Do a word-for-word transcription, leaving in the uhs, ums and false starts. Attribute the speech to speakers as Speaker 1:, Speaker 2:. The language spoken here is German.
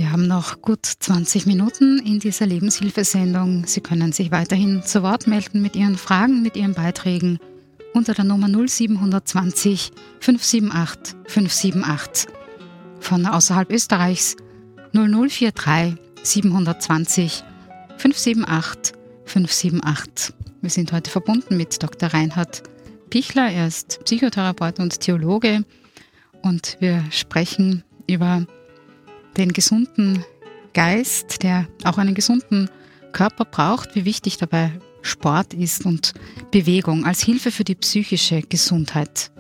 Speaker 1: Wir haben noch gut zwanzig Minuten in dieser Lebenshilfesendung. Sie können sich weiterhin zu Wort melden mit Ihren Fragen, mit Ihren Beiträgen unter der Nummer null sieben zwei null fünf sieben acht fünf sieben acht. Von außerhalb Österreichs null null vier drei sieben zwei null fünf sieben acht fünf sieben acht. Wir sind heute verbunden mit Doktor Reinhard Pichler. Er ist Psychotherapeut und Theologe und wir sprechen über den gesunden Geist, der auch einen gesunden Körper braucht, wie wichtig dabei Sport ist und Bewegung als Hilfe für die psychische Gesundheit.